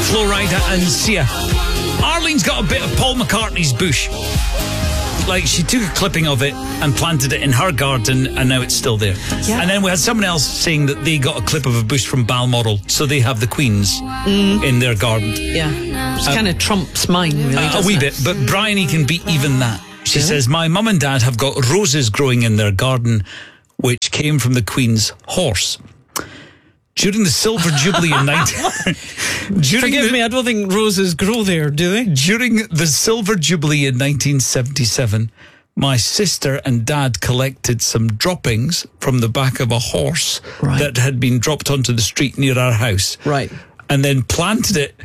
Flo Rida and Sia. Arlene's got a bit of Paul McCartney's bush. Like, she took a clipping of it and planted it in her garden, and now it's still there. Yeah. And then we had someone else saying that they got a clip of a bush from Balmoral, so they have the Queens in their garden. Yeah, it's kind of trumps mine, really. A wee bit, but Bryony can beat even that. She says, my mum and dad have got roses growing in their garden, which came from the Queen's horse. During the Silver Jubilee in Forgive me, I don't think roses grow there, do they? During the Silver Jubilee in 1977, my sister and dad collected some droppings from the back of a horse that had been dropped onto the street near our house. Right. And then planted it,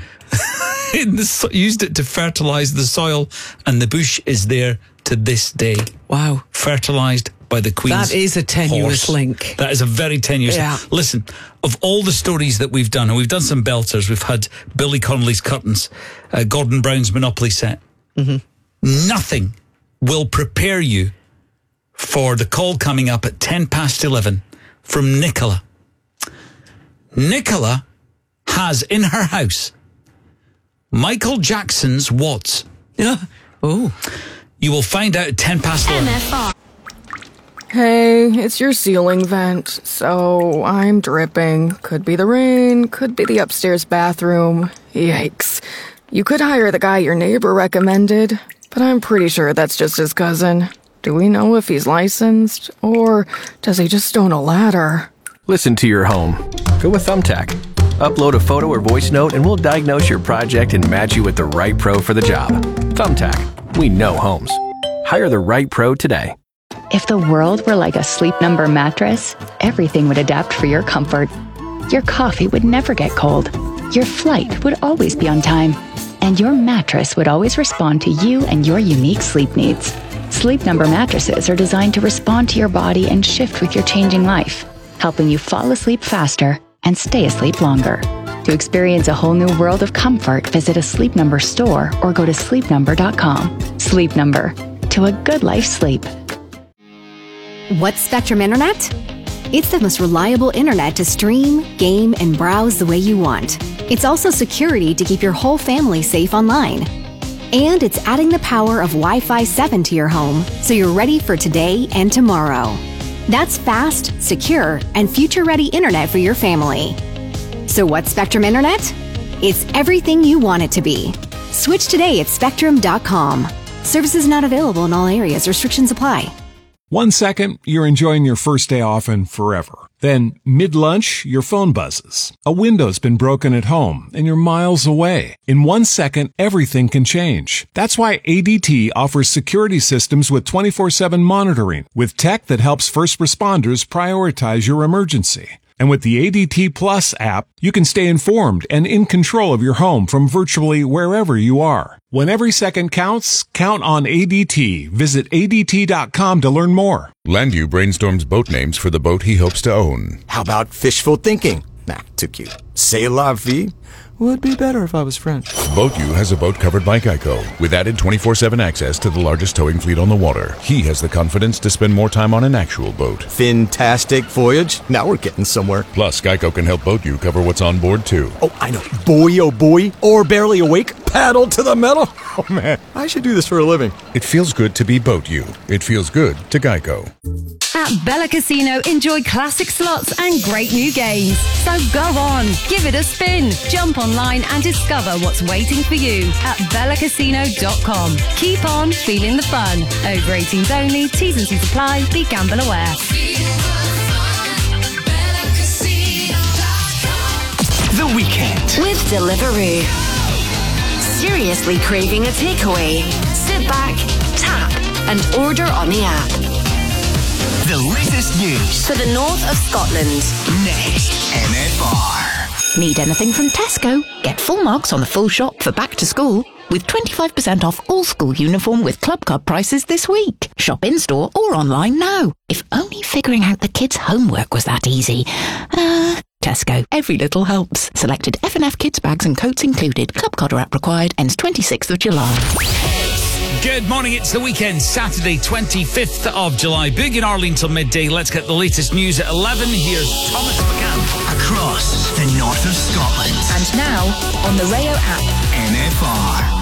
used it to fertilise the soil, and the bush is there to this day. Wow. Fertilised by the Queen's That is a tenuous link. That is a very tenuous link. Listen, of all the stories that we've done, and we've done some belters, we've had Billy Connolly's curtains, Gordon Brown's Monopoly set. Nothing will prepare you for the call coming up at 11:10 from Nicola. Nicola has in her house Michael Jackson's watts. Yeah. Oh. You will find out at 11:10. MFR. Hey, it's your ceiling vent, so I'm dripping. Could be the rain, could be the upstairs bathroom. Yikes. You could hire the guy your neighbor recommended, but I'm pretty sure that's just his cousin. Do we know if he's licensed, or does he just own a ladder? Listen to your home. Go with Thumbtack. Upload a photo or voice note and we'll diagnose your project and match you with the right pro for the job. Thumbtack. We know homes. Hire the right pro today. If the world were like a Sleep Number mattress, everything would adapt for your comfort. Your coffee would never get cold. Your flight would always be on time. And your mattress would always respond to you and your unique sleep needs. Sleep Number mattresses are designed to respond to your body and shift with your changing life, helping you fall asleep faster and stay asleep longer. To experience a whole new world of comfort, visit a Sleep Number store or go to sleepnumber.com. Sleep Number. To a good life sleep. What's Spectrum Internet? It's the most reliable internet to stream, game, and browse the way you want. It's also security to keep your whole family safe online. And it's adding the power of Wi-Fi 7 to your home, so you're ready for today and tomorrow. That's fast, secure, and future-ready internet for your family. So what's Spectrum Internet? It's everything you want it to be. Switch today at Spectrum.com. Services not available in all areas. Restrictions apply. 1 second, you're enjoying your first day off and forever. Then, mid-lunch, your phone buzzes. A window's been broken at home, and you're miles away. In 1 second, everything can change. That's why ADT offers security systems with 24/7 monitoring, with tech that helps first responders prioritize your emergency. And with the ADT Plus app, you can stay informed and in control of your home from virtually wherever you are. When every second counts, count on ADT. Visit ADT.com to learn more. Landview brainstorms boat names for the boat he hopes to own. How about fishful thinking? Nah, too cute. C'est la vie? Would be better if I was French. BoatU has a boat covered by Geico, with added 24/7 access to the largest towing fleet on the water. He has the confidence to spend more time on an actual boat. Fantastic voyage. Now we're getting somewhere. Plus, Geico can help BoatU cover what's on board, too. Oh, I know. Boy, oh boy. Or barely awake. Paddle to the metal. Oh, man. I should do this for a living. It feels good to be BoatU. It feels good to Geico. At Bella Casino, enjoy classic slots and great new games. So go on, give it a spin. Jump online and discover what's waiting for you at bellacasino.com. Keep on feeling the fun. Over 18s only, T's and C's apply. Be gamble aware. The Weekend with Deliveroo. Seriously craving a takeaway? Sit back, tap, and order on the app. The latest news for the north of Scotland. Next, MFR. Need anything from Tesco? Get full marks on the full shop for back to school with 25% off all school uniform with Club Card prices this week. Shop in-store or online now. If only figuring out the kids' homework was that easy. Tesco. Every little helps. Selected F&F kids bags and coats included. Club Card or app required. Ends 26th of July. Good morning, it's the weekend, Saturday, 25th of July. Big in Arlene till midday. Let's get the latest news at 11. Here's Thomas McCann. Across the north of Scotland. And now, on the Rayo app. NFR.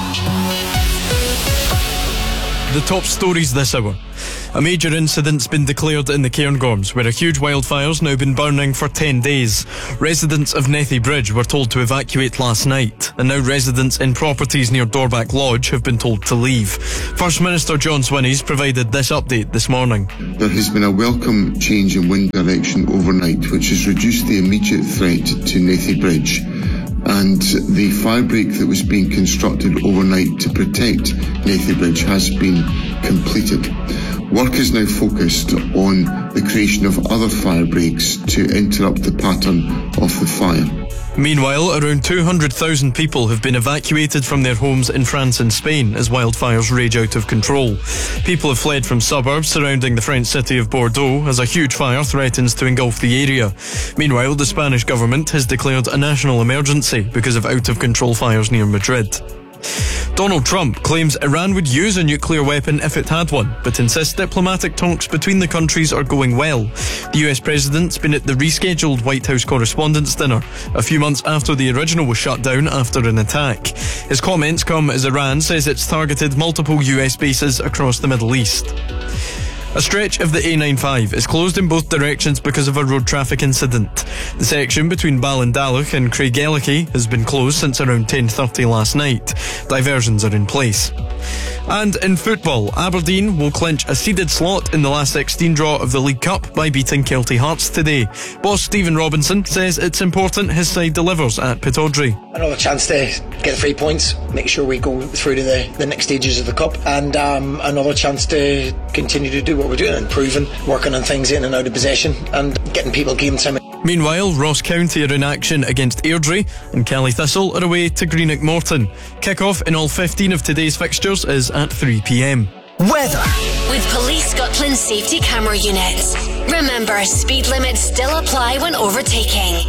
The top stories this hour. A major incident's been declared in the Cairngorms, where a huge wildfire's now been burning for 10 days. Residents of Nethy Bridge were told to evacuate last night, and now residents in properties near Dorback Lodge have been told to leave. First Minister John Swinney's provided this update this morning. There has been a welcome change in wind direction overnight, which has reduced the immediate threat to Nethy Bridge. And the fire break that was being constructed overnight to protect Nethy Bridge has been completed. Work is now focused on the creation of other fire breaks to interrupt the pattern of the fire. Meanwhile, around 200,000 people have been evacuated from their homes in France and Spain as wildfires rage out of control. People have fled from suburbs surrounding the French city of Bordeaux as a huge fire threatens to engulf the area. Meanwhile, the Spanish government has declared a national emergency because of out-of-control fires near Madrid. Donald Trump claims Iran would use a nuclear weapon if it had one, but insists diplomatic talks between the countries are going well. The US president's been at the rescheduled White House Correspondents' Dinner a few months after the original was shut down after an attack. His comments come as Iran says it's targeted multiple US bases across the Middle East. A stretch of the A95 is closed in both directions because of a road traffic incident. The section between Ballindalloch and Craigellachie has been closed since around 10:30 last night. Diversions are in place. And in football, Aberdeen will clinch a seeded slot in the last 16 draw of the League Cup by beating Kelty Hearts today. Boss Stephen Robinson says it's important his side delivers at Pittodrie. Another chance to get the 3 points, make sure we go through to the next stages of the Cup, and another chance to continue to do what we're doing, improving, working on things in and out of possession and getting people game time. Meanwhile, Ross County are in action against Airdrie and Cally Thistle are away to Greenock Morton. Kick-off in all 15 of today's fixtures is at 3 p.m. Weather. With Police Scotland safety camera units. Remember, speed limits still apply when overtaking.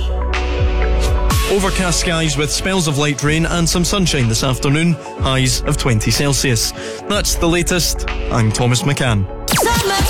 Overcast skies with spells of light rain and some sunshine this afternoon, highs of 20 Celsius. That's the latest. I'm Thomas McCann.